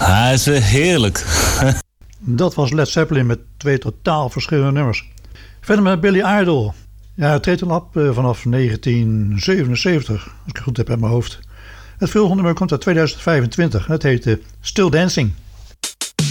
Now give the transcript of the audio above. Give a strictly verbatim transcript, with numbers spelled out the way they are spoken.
Hij is uh, heerlijk. Dat was Led Zeppelin met twee totaal verschillende nummers. Verder met Billy Idol. Ja, het treedt al op uh, vanaf negentien zevenenzeventig, als ik het goed heb uit mijn hoofd. Het volgende nummer komt uit tweeduizend vijfentwintig. Het heet uh, Still Dancing.